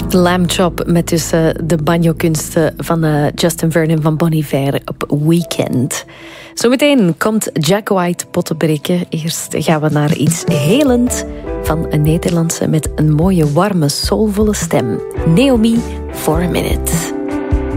Lamb Chop met dus de banjo-kunsten van Justin Vernon van Bon Iver op Weekend. Zometeen komt Jack White pottenbreken. Eerst gaan we naar iets helend van een Nederlandse met een mooie, warme, soulvolle stem. Naomi, for a minute.